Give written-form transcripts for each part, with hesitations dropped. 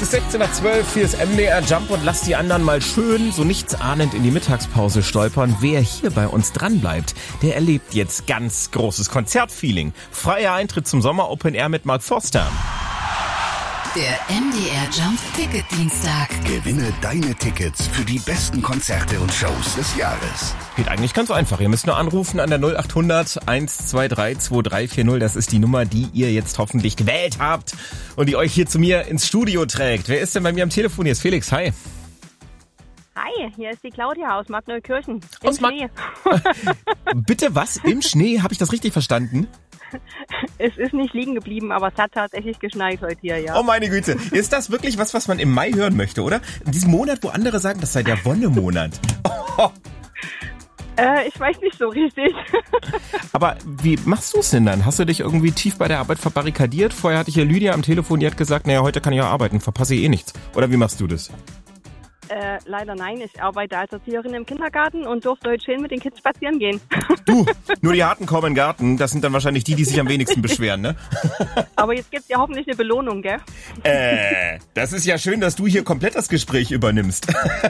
Es ist 16:12, hier ist MDR Jump und lasst die anderen mal schön, so nichtsahnend in die Mittagspause stolpern. Wer hier bei uns dranbleibt, der erlebt jetzt ganz großes Konzertfeeling. Freier Eintritt zum Sommer Open Air mit Mark Forster. Der MDR Jump Ticket-Dienstag. Gewinne deine Tickets für die besten Konzerte und Shows des Jahres. Geht eigentlich ganz einfach. Ihr müsst nur anrufen an der 0800 123 2340. Das ist die Nummer, die ihr jetzt hoffentlich gewählt habt und die euch hier zu mir ins Studio trägt. Wer ist denn bei mir am Telefon? Hier ist Felix. Hi. Hi, hier ist die Claudia aus Markneukirchen. Im Schnee. Bitte was? Im Schnee? Habe ich das richtig verstanden? Es ist nicht liegen geblieben, aber es hat tatsächlich geschneit heute hier, ja. Oh meine Güte. Ist das wirklich was man im Mai hören möchte, oder? In diesem Monat, wo andere sagen, das sei der Wonnemonat. Oh. Ich weiß nicht so richtig. Aber wie machst du es denn dann? Hast du dich irgendwie tief bei der Arbeit verbarrikadiert? Vorher hatte ich ja Lydia am Telefon, die hat gesagt, naja, heute kann ich auch arbeiten, verpasse ich eh nichts. Oder wie machst du das? Leider nein, ich arbeite als Erzieherin im Kindergarten und durfte heute schön mit den Kids spazieren gehen. Du, nur die Harten kommen in den Garten, das sind dann wahrscheinlich die sich am wenigsten beschweren, ne? Aber jetzt gibt's ja hoffentlich eine Belohnung, gell? Das ist ja schön, dass du hier komplett das Gespräch übernimmst.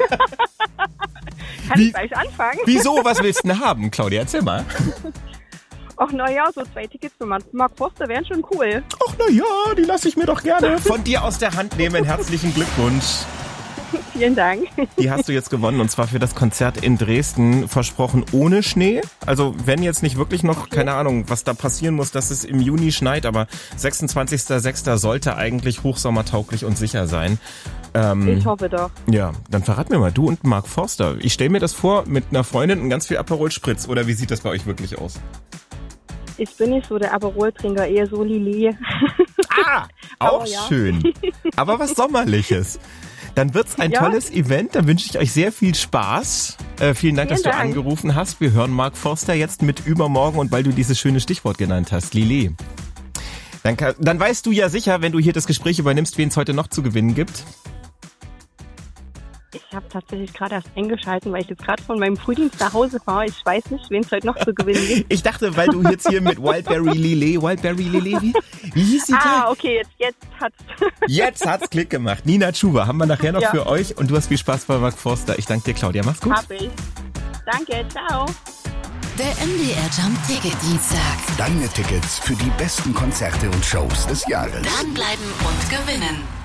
Kann ich gleich anfangen? Wieso? Was willst du denn haben, Claudia? Erzähl mal. Ach naja, so 2 Tickets für Mark Forster wären schon cool. Ach naja, die lasse ich mir doch gerne von dir aus der Hand nehmen. Herzlichen Glückwunsch. Vielen Dank. Die hast du jetzt gewonnen und zwar für das Konzert in Dresden, versprochen ohne Schnee. Also wenn jetzt nicht wirklich noch, keine Ahnung, was da passieren muss, dass es im Juni schneit, aber 26.06. sollte eigentlich hochsommertauglich und sicher sein. Ich hoffe doch. Ja, dann verrat mir mal, du und Mark Forster. Ich stelle mir das vor mit einer Freundin und ganz viel Aperol Spritz. Oder wie sieht das bei euch wirklich aus? Ich bin nicht so der Aperol-Trinker, eher so Lillet. Ah, auch ja. Schön. Aber was Sommerliches. Dann wird's ein tolles Event, dann wünsche ich euch sehr viel Spaß. Vielen Dank, dass du angerufen hast. Wir hören Mark Forster jetzt mit Übermorgen und weil du dieses schöne Stichwort genannt hast, Lillet. Dann weißt du ja sicher, wenn du hier das Gespräch übernimmst, wen es heute noch zu gewinnen gibt. Ich habe tatsächlich gerade erst eingeschalten, weil ich jetzt gerade von meinem Frühdienst nach Hause fahre. Ich weiß nicht, wen es heute noch zu gewinnen gibt. Ich dachte, weil du jetzt hier mit Wildberry Lillet, wie hieß die? Okay, Jetzt hat's Klick gemacht. Nina Chuba haben wir nachher noch für euch und du hast viel Spaß bei Mark Forster. Ich danke dir, Claudia. Mach's gut. Hab ich. Danke, ciao. Der MDR Jump Ticket-Dienstag. Deine Tickets für die besten Konzerte und Shows des Jahres. Dranbleiben und gewinnen.